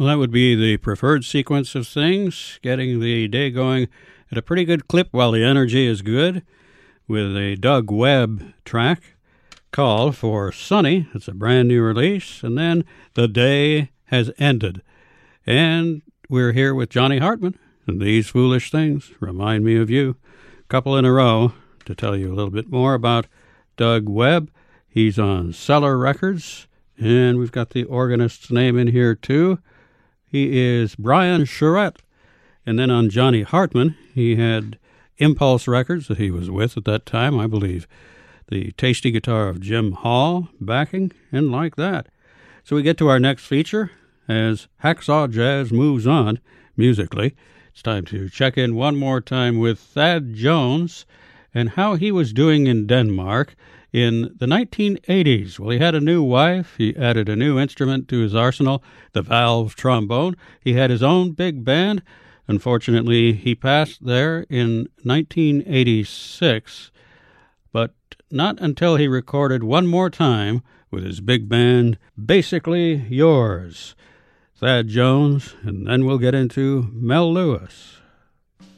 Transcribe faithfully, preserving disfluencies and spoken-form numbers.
Well, that would be the preferred sequence of things, getting the day going at a pretty good clip while the energy is good, with a Doug Webb track called For Sunny. It's a brand new release. And then The Day Has Ended. And we're here with Johnny Hartman, and These Foolish Things Remind Me of You. A couple in a row to tell you a little bit more about Doug Webb. He's on Cellar Records, and we've got the organist's name in here too. He is Brian Charette. And then on Johnny Hartman, he had Impulse Records that he was with at that time, I believe. The tasty guitar of Jim Hall backing, and like that. So we get to our next feature. As Hacksaw Jazz moves on musically, it's time to check in one more time with Thad Jones and how he was doing in Denmark in the nineteen eighties. Well, he had a new wife. He added a new instrument to his arsenal, the valve trombone. He had his own big band. Unfortunately, he passed there in nineteen eighty-six, but not until he recorded one more time with his big band, Basically Yours. Thad Jones, and then we'll get into Mel Lewis.